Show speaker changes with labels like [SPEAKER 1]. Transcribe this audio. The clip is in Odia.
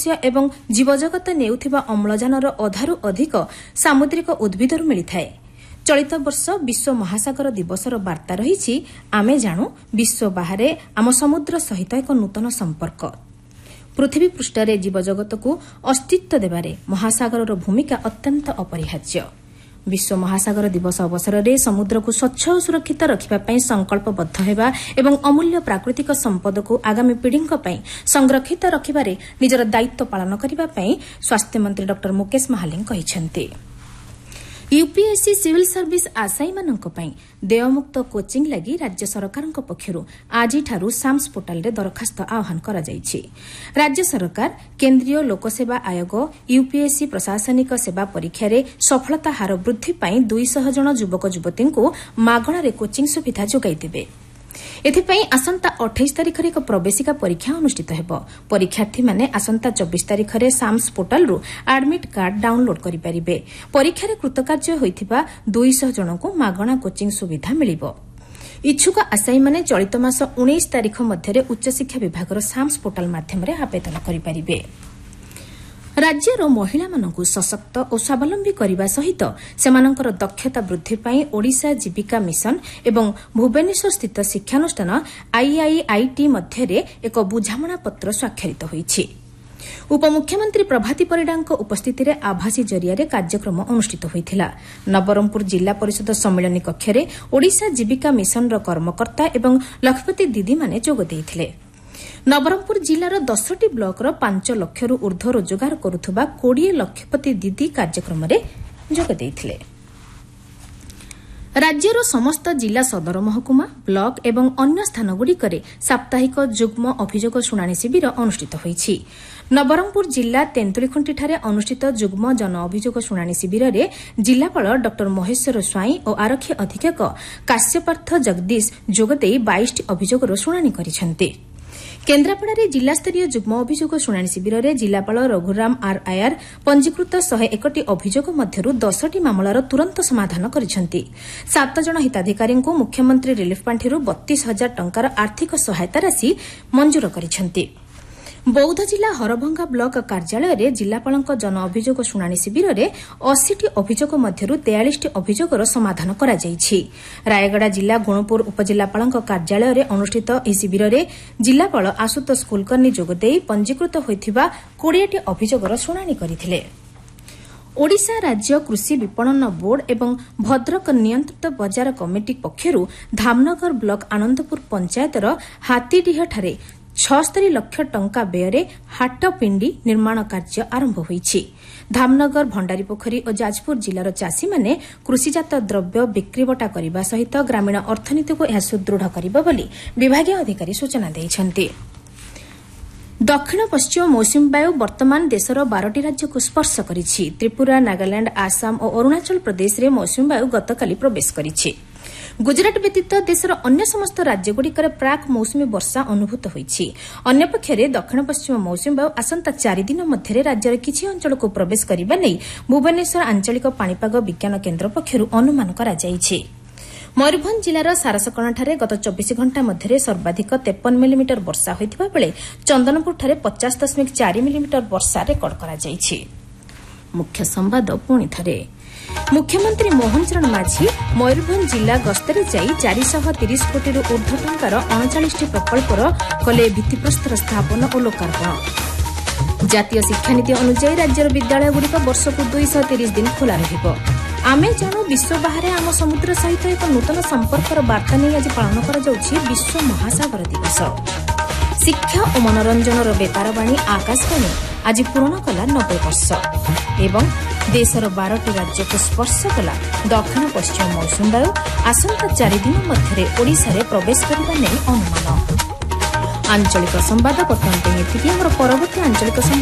[SPEAKER 1] ମନୁଷ୍ୟ ଏବଂ ଜୀବଜଗତ ନେଉଥିବା ଅମ୍ଳଜାନର ଅଧାରୁ ଅଧିକ ସାମୁଦ୍ରିକ ଉଦ୍ଭିଦରୁ ମିଳିଥାଏ। ଚଳିତ ବର୍ଷ ବିଶ୍ୱ ମହାସାଗର ଦିବସର ବାର୍ତ୍ତା ରହିଛି ଆମେ ଜାଣୁ ବିଶ୍ୱ ବାହାରେ ଆମ ସମୁଦ୍ର ସହିତ ଏକ ନୂତନ ସମ୍ପର୍କ। ପୃଥିବୀ ପୃଷ୍ଠରେ ଜୀବଜଗତକୁ ଅସ୍ତିତ୍ୱ ଦେବାରେ ମହାସାଗରର ଭୂମିକା ଅତ୍ୟନ୍ତ ଅପରିହାର୍ଯ୍ୟ। ବିଶ୍ୱ ମହାସାଗର ଦିବସ ଅବସରରେ ସମୁଦ୍ରକୁ ସ୍ୱଚ୍ଛ ଓ ସୁରକ୍ଷିତ ରଖିବା ପାଇଁ ସଂକଳ୍ପବଦ୍ଧ ହେବା ଏବଂ ଅମୂଲ୍ୟ ପ୍ରାକୃତିକ ସମ୍ପଦକୁ ଆଗାମୀ ପିଢ଼ିଙ୍କ ପାଇଁ ସଂରକ୍ଷିତ ରଖିବାରେ ନିଜର ଦାୟିତ୍ୱ ପାଳନ କରିବା ପାଇଁ ସ୍ୱାସ୍ଥ୍ୟମନ୍ତ୍ରୀ ଡ ମୁକେଶ ମହାଲିକ କହିଛନ୍ତି। ୟୁପିଏସସି ସିଭିଲ୍ ସର୍ଭିସ୍ ଆଶାୟୀମାନଙ୍କ ପାଇଁ ଦେୟମୁକ୍ତ କୋଚିଂ ଲାଗି ରାଜ୍ୟ ସରକାରଙ୍କ ପକ୍ଷରୁ ଆଜିଠାରୁ ସାମ୍ସ ପୋର୍ଟାଲରେ ଦରଖାସ୍ତ ଆହ୍ୱାନ କରାଯାଇଛି। ରାଜ୍ୟ ସରକାର କେନ୍ଦ୍ରୀୟ ଲୋକସେବା ଆୟୋଗ ୟୁପିଏସସି ପ୍ରଶାସନିକ ସେବା ପରୀକ୍ଷାରେ ସଫଳତା ହାର ବୃଦ୍ଧି ପାଇଁ 200 ଜଣ ଯୁବକ ଯୁବତୀଙ୍କୁ ମାଗଣାରେ କୋଚିଂ ସୁବିଧା ଯୋଗାଇଦେବେ। ଏଥିପାଇଁ ଆସନ୍ତା 28 ତାରିଖରେ ଏକ ପ୍ରବେଶିକା ପରୀକ୍ଷା ଅନୁଷ୍ଠିତ ହେବ। ପରୀକ୍ଷାର୍ଥୀମାନେ ଆସନ୍ତା 24 ତାରିଖରେ ସାମ୍ସ ପୋର୍ଟାଲରୁ ଆଡମିଟ୍ କାର୍ଡ ଡାଉନଲୋଡ୍ କରିପାରିବେ। ପରୀକ୍ଷାରେ କୃତକାର୍ଯ୍ୟ ହୋଇଥିବା 200 ଜଣଙ୍କୁ ମାଗଣା କୋଚିଂ ସୁବିଧା ମିଳିବ। ଇଚ୍ଛୁକ ଆଶାୟୀମାନେ ଚଳିତ ମାସ 19 ତାରିଖ ମଧ୍ୟରେ ଉଚ୍ଚଶିକ୍ଷା ବିଭାଗର ସାମ୍ସ ପୋର୍ଟାଲ ମାଧ୍ୟମରେ ଆବେଦନ କରିପାରିବେ। ରାଜ୍ୟର ମହିଳାମାନଙ୍କୁ ସଶକ୍ତ ଓ ସ୍ୱାବଲମ୍ବୀ କରିବା ସହିତ ସେମାନଙ୍କର ଦକ୍ଷତା ବୃଦ୍ଧି ପାଇଁ ଓଡ଼ିଶା ଜୀବିକା ମିଶନ ଏବଂ ଭୁବନେଶ୍ୱରସ୍ଥିତ ଶିକ୍ଷାନୁଷ୍ଠାନ ଆଇଆଇଆଇଟି ମଧ୍ୟରେ ଏକ ବୁଝାମଣାପତ୍ର ସ୍ୱାକ୍ଷରିତ ହୋଇଛି। ଉପମୁଖ୍ୟମନ୍ତ୍ରୀ ପ୍ରଭାତୀ ପରିଡ଼ାଙ୍କ ଉପସ୍ଥିତିରେ ଆଭାସୀ ଜରିଆରେ କାର୍ଯ୍ୟକ୍ରମ ଅନୁଷ୍ଠିତ ହୋଇଥିଲା। ନବରଙ୍ଗପୁର ଜିଲ୍ଲା ପରିଷଦ ସମ୍ମିଳନୀ କକ୍ଷରେ ଓଡ଼ିଶା ଜୀବିକା ମିଶନର କର୍ମକର୍ତ୍ତା ଏବଂ ଲକ୍ଷପତି ଦିଦିମାନେ ଯୋଗ ଦେଇଥିଲେ। ନବରଙ୍ଗପୁର ଜିଲ୍ଲାର 10ଟି ବ୍ଲକର 5 ଲକ୍ଷରୁ ଊର୍ଦ୍ଧ୍ୱ ରୋଜଗାର କରୁଥିବା 20 ଲକ୍ଷପତି ଦିଦି କାର୍ଯ୍ୟକ୍ରମରେ ଯୋଗ ଦେଇଥିଲେ। ରାଜ୍ୟର ସମସ୍ତ ଜିଲ୍ଲା ସଦର ମହକୁମା ବ୍ଲକ ଏବଂ ଅନ୍ୟ ସ୍ଥାନଗୁଡ଼ିକରେ ସାପ୍ତାହିକ ଯୁଗ୍ମ ଅଭିଯୋଗ ଶୁଣାଣି ଶିବିର ଅନୁଷ୍ଠିତ ହୋଇଛି। ନବରଙ୍ଗପୁର ଜିଲ୍ଲା ତେନ୍ତୁଳିଖୁଣ୍ଟିଠାରେ ଅନୁଷ୍ଠିତ ଯୁଗ୍ମ ଜନ ଅଭିଯୋଗ ଶୁଣାଣି ଶିବିରରେ ଜିଲ୍ଲାପାଳ ଡ ମହେଶ୍ୱର ସ୍ୱାଇଁ ଓ ଆରକ୍ଷୀ ଅଧୀକ୍ଷକ କାଶ୍ୟପାର୍ଥ ଜଗଦୀଶ ଯୋଗଦେଇ 22ଟି ଅଭିଯୋଗର ଶୁଣାଣି କରିଛନ୍ତି। କେନ୍ଦ୍ରାପଡ଼ାରେ ଜିଲ୍ଲାସ୍ତରୀୟ ଯୁଗ୍ମ ଅଭିଯୋଗ ଶୁଣାଣି ଶିବିରରେ ଜିଲ୍ଲାପାଳ ରଘୁରାମ ଆର୍ ଆୟାର ପଞ୍ଜିକୃତ 101ଟି ଅଭିଯୋଗ ମଧ୍ୟରୁ 10ଟି ମାମଲାର ତୁରନ୍ତ ସମାଧାନ କରିଛନ୍ତି। 7 ଜଣ ହିତାଧିକାରୀଙ୍କୁ ମୁଖ୍ୟମନ୍ତ୍ରୀ ରିଲିଫ୍ ପାଣ୍ଠିରୁ 32,000 ଟଙ୍କାର ଆର୍ଥିକ ସହାୟତା ରାଶି ମଞ୍ଜୁର କରିଛନ୍ତି। ବୌଦ୍ଧ ଜିଲ୍ଲା ହରଭଙ୍ଗା ବ୍ଲକ କାର୍ଯ୍ୟାଳୟରେ ଜିଲ୍ଲାପାଳଙ୍କ ଜନ ଅଭିଯୋଗ ଶୁଣାଣି ଶିବିରରେ 80ଟି ଅଭିଯୋଗ ମଧ୍ୟରୁ 43ଟି ଅଭିଯୋଗର ସମାଧାନ କରାଯାଇଛି। ରାୟଗଡ଼ା ଜିଲ୍ଲା ଗୁଣପୁର ଉପଜିଲ୍ଲାପାଳଙ୍କ କାର୍ଯ୍ୟାଳୟରେ ଅନୁଷ୍ଠିତ ଏହି ଶିବିରରେ ଜିଲ୍ଲାପାଳ ଆଶୁତୋଷ କୁଲକର୍ଣ୍ଣୀ ଯୋଗଦେଇ ପଞ୍ଜିକୃତ ହୋଇଥିବା 20ଟି ଅଭିଯୋଗର ଶୁଣାଣି କରିଥିଲେ। ଓଡ଼ିଶା ରାଜ୍ୟ କୃଷି ବିପଣନ ବୋର୍ଡ ଏବଂ ଭଦ୍ରକ ନିୟନ୍ତ୍ରିତ ବଜାର କମିଟି ପକ୍ଷରୁ ଧାମନଗର ବ୍ଲକ ଆନନ୍ଦପୁର ପଞ୍ଚାୟତର ହାତୀଡିହଠାରେ 76 ଲକ୍ଷ ଟଙ୍କା ବ୍ୟୟରେ ହାଟପିଣ୍ଡି ନିର୍ମାଣ କାର୍ଯ୍ୟ ଆରମ୍ଭ ହୋଇଛି। ଧାମନଗର ଭଣ୍ଡାରୀପୋଖରୀ ଓ ଯାଜପୁର ଜିଲ୍ଲାର ଚାଷୀମାନେ କୃଷିଜାତ ଦ୍ରବ୍ୟ ବିକ୍ରିବଟା କରିବା ସହିତ ଗ୍ରାମୀଣ ଅର୍ଥନୀତିକୁ ଏହା ସୁଦୃଢ଼ କରିବ ବୋଲି ବିଭାଗୀୟ ଅଧିକାରୀ ସୂଚନା ଦେଇଛନ୍ତି। ଦକ୍ଷିଣ ପଶ୍ଚିମ ମୌସୁମୀ ବାୟୁ ବର୍ତ୍ତମାନ ଦେଶର 12ଟି ରାଜ୍ୟକୁ ସ୍ପର୍ଶ କରିଛି। ତ୍ରିପୁରା, ନାଗାଲାଣ୍ଡ, ଆସାମ ଓ ଅରୁଣାଚଳ ପ୍ରଦେଶରେ ମୌସୁମୀ ବାୟୁ ଗତକାଲି ପ୍ରବେଶ କରିଛି। ଗୁଜରାଟ ବ୍ୟତୀତ ଦେଶର ଅନ୍ୟ ସମସ୍ତ ରାଜ୍ୟଗୁଡ଼ିକରେ ପ୍ରାକ୍ ମୌସୁମୀ ବର୍ଷା ଅନୁଭୂତ ହୋଇଛି। ଅନ୍ୟପକ୍ଷରେ ଦକ୍ଷିଣ ପଶ୍ଚିମ ମୌସୁମୀ ବାୟୁ ଆସନ୍ତା 4 ଦିନ ମଧ୍ୟରେ ରାଜ୍ୟର କିଛି ଅଞ୍ଚଳକୁ ପ୍ରବେଶ କରିବା ନେଇ ଭୁବନେଶ୍ୱର ଆଞ୍ଚଳିକ ପାଣିପାଗ ବିଜ୍ଞାନ କେନ୍ଦ୍ର ପକ୍ଷରୁ ଅନୁମାନ କରାଯାଇଛି। ମୟୂରଭଞ୍ଜ ଜିଲ୍ଲାର ସାରସକଣାଠାରେ ଗତ 24 ଘଣ୍ଟା ମଧ୍ୟରେ ସର୍ବାଧିକ 53 ମିଲିମିଟର ବର୍ଷା ହୋଇଥିବା ବେଳେ ଚନ୍ଦନପୁରଠାରେ 50.4 ମିଲିମିଟର ବର୍ଷା ରେକର୍ଡ କରାଯାଇଛି। ମୁଖ୍ୟ ସମ୍ବାଦ ପୁଣି ଥରେ। ମୁଖ୍ୟମନ୍ତ୍ରୀ ମୋହନ ଚରଣ ମାଝୀ ମୟୂରଭଞ୍ଜ ଜିଲ୍ଲା ଗସ୍ତରେ ଯାଇ 430 କୋଟିରୁ ଊର୍ଦ୍ଧ୍ୱ ଟଙ୍କାର 39ଟି ପ୍ରକଳ୍ପର କଲେ ଭିତ୍ତିପ୍ରସ୍ତର ସ୍ଥାପନ ଓ ଲୋକାର୍ପଣ। ଜାତୀୟ ଶିକ୍ଷାନୀତି ଅନୁଯାୟୀ ରାଜ୍ୟର ବିଦ୍ୟାଳୟଗୁଡ଼ିକ ବର୍ଷକୁ 230 ଦିନ ଖୋଲା ରହିବ। ଆମେ ଜାଣୁ ବିଶ୍ୱ ବାହାରେ ଆମ ସମୁଦ୍ର ସହିତ ଏକ ନୂତନ ସମ୍ପର୍କର ବାର୍ତ୍ତା ନେଇ ଆଜି ପାଳନ କରାଯାଉଛି ବିଶ୍ୱ ମହାସାଗର ଦିବସ। ଶିକ୍ଷା ଓ ମନୋରଞ୍ଜନର ବେତାର ବାଣୀ ଆକାଶବାଣୀ ଆଜି ପୂରଣ କଲା 90 ବର୍ଷ ଏବଂ ଦେଶର 12ଟି ରାଜ୍ୟକୁ ସ୍ପର୍ଶ କଲା ଦକ୍ଷିଣ ପଶ୍ଚିମ ମୌସୁମୀ ବାୟୁ ଆସନ୍ତା 4 ଦିନ ମଧ୍ୟରେ ଓଡ଼ିଶାରେ ପ୍ରବେଶ କରିବା ନେଇ ଅନୁମାନ। ଆଞ୍ଚଳିକ ସମ୍ବାଦ ବର୍ତ୍ତମାନ ଏତିକି। ଆମର ପରବର୍ତ୍ତୀ ଆଞ୍ଚଳିକ ସମ୍ବାଦ